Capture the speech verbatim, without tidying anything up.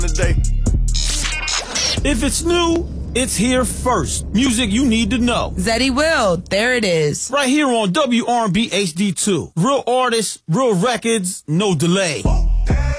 today. If it's new, it's here first. Music you need to know. Zeddy Will, there it is. Right here on W R and B H D two. Real artists, real records, no delay.